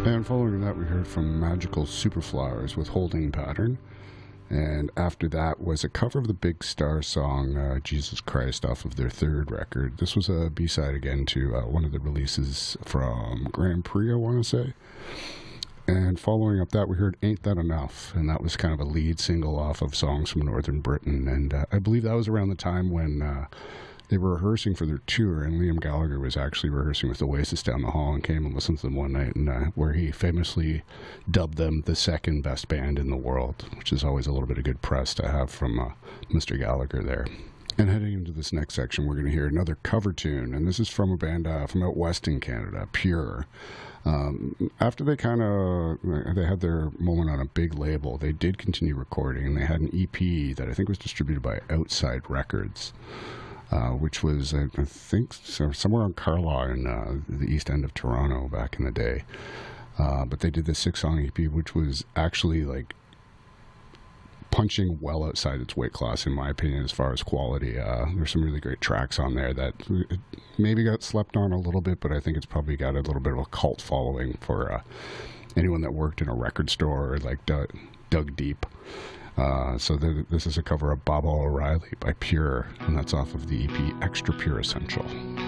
And following that, we heard from Magical Superflowers with Holding Pattern. And after that was a cover of the Big Star song, Jesus Christ, off of their third record. This was a B-side again to one of the releases from Grand Prix, I want to say. And following up that, we heard Ain't That Enough, and that was kind of a lead single off of Songs from Northern Britain. And I believe that was around the time when they were rehearsing for their tour, and Liam Gallagher was actually rehearsing with Oasis down the hall and came and listened to them one night, and where he famously dubbed them the second best band in the world, which is always a little bit of good press to have from Mr. Gallagher there. And heading into this next section, we're going to hear another cover tune, and this is from a band from out west in Canada, Pure. After they had their moment on a big label, they did continue recording, and they had an EP that I think was distributed by Outside Records. Which was, I think, somewhere on Carlaw in the east end of Toronto back in the day. But they did this 6-song EP, which was actually like punching well outside its weight class, in my opinion, as far as quality. There's some really great tracks on there that maybe got slept on a little bit, but I think it's probably got a little bit of a cult following for anyone that worked in a record store or like dug deep. So this is a cover of Baba O'Reilly by Pure, and that's off of the EP Extra Pure Essential.